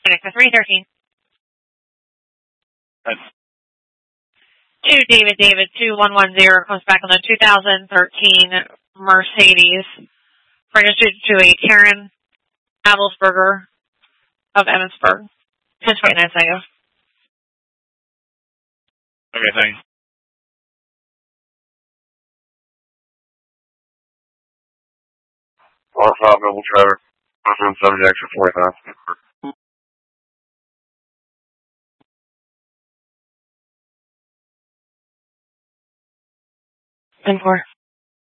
connect to 313. That's 2 David 2110 comes back on the 2013 Mercedes registered to a Karen Adelsberger of Emmitsburg. 1029 seconds. okay, thanks. R5 Noble Trevor. I'm subject for 45. 10-4.